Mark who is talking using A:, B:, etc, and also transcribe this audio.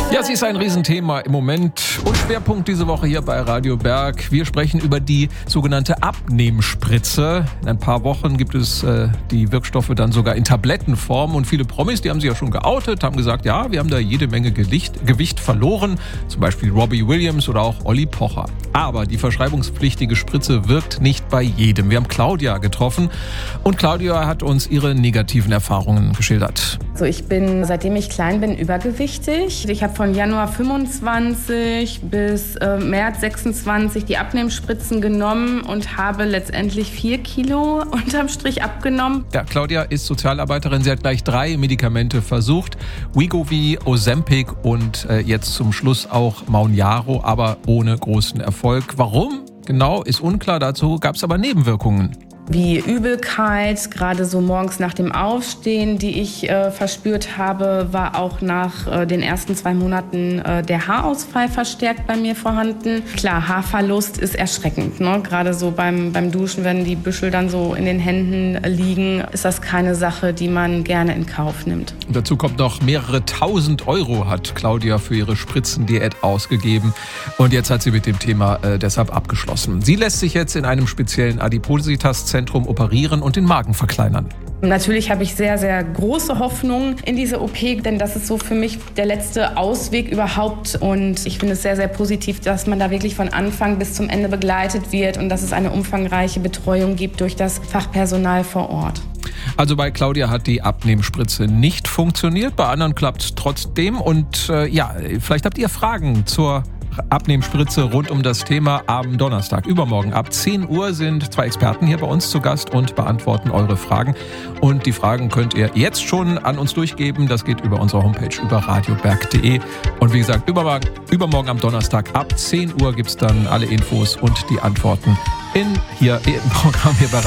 A: Ja, sie ist ein Riesenthema im Moment und Schwerpunkt diese Woche hier bei Radio Berg. Wir sprechen über die sogenannte Abnehmspritze. In ein paar Wochen gibt es die Wirkstoffe dann sogar in Tablettenform und viele Promis, die haben sich ja schon geoutet, haben gesagt, ja, wir haben da jede Menge Gewicht verloren. Zum Beispiel Robbie Williams oder auch Olli Pocher. Aber die verschreibungspflichtige Spritze wirkt nicht bei jedem. Wir haben Claudia getroffen und Claudia hat uns ihre negativen Erfahrungen geschildert.
B: Also ich bin, seitdem ich klein bin, übergewichtig. Ich habe von Januar 25 bis März 26 die Abnehmspritzen genommen und habe letztendlich 4 Kilo unterm Strich abgenommen.
A: Ja, Claudia ist Sozialarbeiterin. Sie hat gleich 3 Medikamente versucht. Wegovy, Ozempic und jetzt zum Schluss auch Mounjaro, aber ohne großen Erfolg. Warum? Genau, ist unklar. Dazu gab es aber Nebenwirkungen.
B: Wie Übelkeit, gerade so morgens nach dem Aufstehen, die ich verspürt habe, war auch nach den ersten 2 Monaten der Haarausfall verstärkt bei mir vorhanden. Klar, Haarverlust ist erschreckend, ne? Gerade so beim Duschen, wenn die Büschel dann so in den Händen liegen, ist das keine Sache, die man gerne in Kauf nimmt.
A: Und dazu kommt noch mehrere 1.000 € hat Claudia für ihre Spritzendiät ausgegeben. Und jetzt hat sie mit dem Thema deshalb abgeschlossen. Sie lässt sich jetzt in einem speziellen Adipositas-Zentrum operieren und den Magen verkleinern.
B: Natürlich habe ich sehr, sehr große Hoffnung in diese OP, denn das ist so für mich der letzte Ausweg überhaupt. Und ich finde es sehr, sehr positiv, dass man da wirklich von Anfang bis zum Ende begleitet wird und dass es eine umfangreiche Betreuung gibt durch das Fachpersonal vor Ort.
A: Also bei Claudia hat die Abnehmspritze nicht funktioniert, bei anderen klappt es trotzdem. Und vielleicht habt ihr Fragen zur Abnehmspritze rund um das Thema. Am Donnerstag, übermorgen ab 10 Uhr sind 2 Experten hier bei uns zu Gast und beantworten eure Fragen. Und die Fragen könnt ihr jetzt schon an uns durchgeben. Das geht über unsere Homepage, über radioberg.de. Und wie gesagt, übermorgen am Donnerstag ab 10 Uhr gibt es dann alle Infos und die Antworten im Programm hier bei